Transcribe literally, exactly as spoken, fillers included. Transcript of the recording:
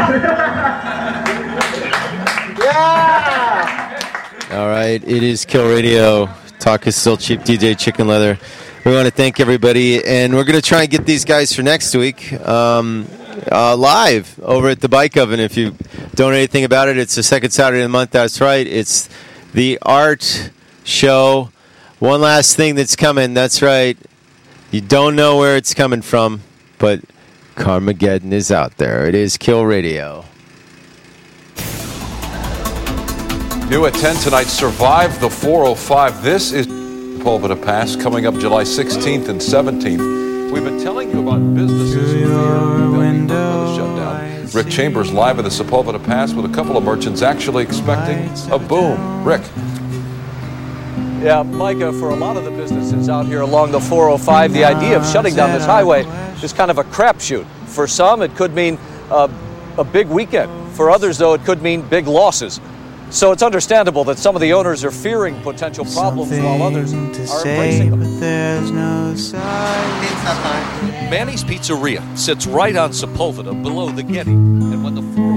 Yeah! All right, it is Kill Radio. Talk is still cheap. D J Chicken Leather. We want to thank everybody, and we're going to try and get these guys for next week um, uh, live over at the Bike Oven. If you don't know anything about it, it's the second Saturday of the month. That's right. It's the art show. One last thing that's coming. That's right. You don't know where it's coming from, but Carmageddon is out there. It is Kill Radio. New at ten tonight, Survive the four oh five. This is Sepulveda Pass coming up July sixteenth and seventeenth. We've been telling you about businesses who fear the shutdown. Rick Chambers live at the Sepulveda Pass with a couple of merchants actually expecting a boom. Rick. Yeah, Micah, for a lot of the businesses out here along the four oh five, the idea of shutting down this highway is kind of a crapshoot. For some, it could mean uh, a big weekend. For others, though, it could mean big losses. So it's understandable that some of the owners are fearing potential problems while others are embracing them. But there's no Manny's Pizzeria sits right on Sepulveda below the Getty. And when the